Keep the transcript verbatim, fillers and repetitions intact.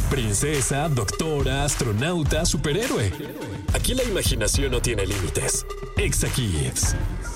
Princesa, doctora, astronauta, superhéroe. Aquí la imaginación no tiene límites. Exa Kids.